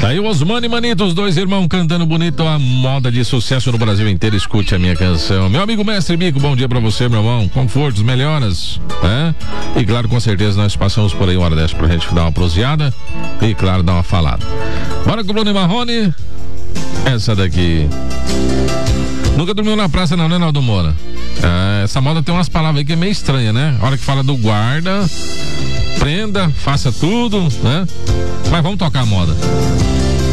Tá aí o Osmani e Manito, os dois irmãos cantando bonito a moda de sucesso no Brasil inteiro. Escute a minha canção. Meu amigo Mestre Bico, bom dia pra você, meu irmão. Confortos, melhoras, né? E claro, com certeza nós passamos por aí uma hora dessa pra gente dar uma proseada e claro, dar uma falada. Bora com o Bruno e Marrone. Essa daqui. Nunca dormiu na praça não, né, Naldo Moura? Essa moda tem umas palavras aí que é meio estranha, né? A hora que fala do guarda, prenda, faça tudo, né? Mas vamos tocar a moda.